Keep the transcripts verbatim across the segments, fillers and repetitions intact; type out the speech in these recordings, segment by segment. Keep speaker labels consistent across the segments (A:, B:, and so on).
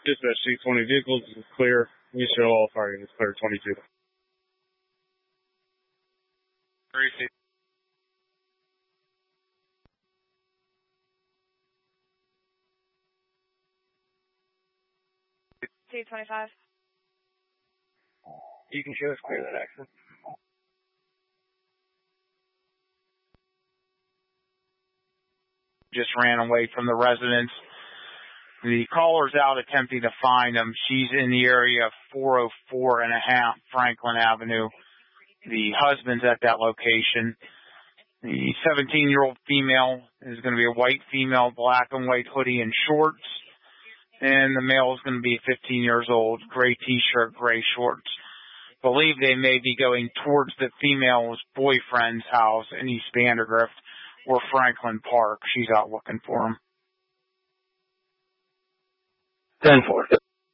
A: Dispatch C twenty vehicles is clear. You show all fire units clear twenty-two.
B: Three.
C: C twenty-five.
B: You can show us clear that accident. Just ran away from the residence. The caller's out attempting to find him. She's in the area of four oh four and a half Franklin Avenue. The husband's at that location. The seventeen-year-old female is going to be a white female, black and white hoodie and shorts. And the male is going to be fifteen years old, gray T-shirt, gray shorts. Believe they may be going towards the female's boyfriend's house in East Vandergrift or Franklin Park. She's out looking for him.
D: ten four.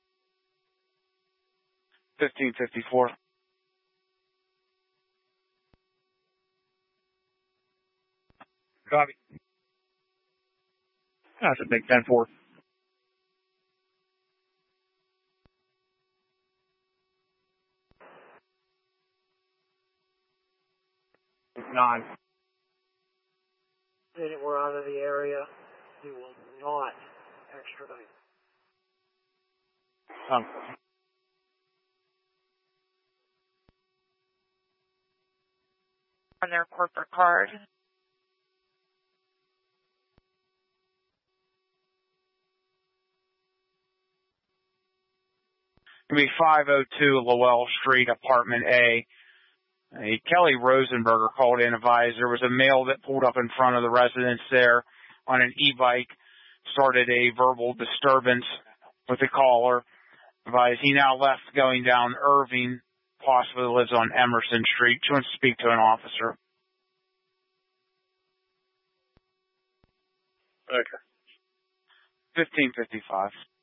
B: fifteen fifty-four.
D: Copy. That's a big ten four. Nine.
E: We're out of the area. We will not extradite.
D: Um.
C: On their corporate card.
B: It'll be five oh two Lowell Street, Apartment A. A Kelly Rosenberger called in, advised there was a male that pulled up in front of the residence there on an e-bike, started a verbal disturbance with the caller. Advised he now left going down Irving, possibly lives on Emerson Street. She wants to speak to an officer.
D: Okay.
B: fifteen fifty-five.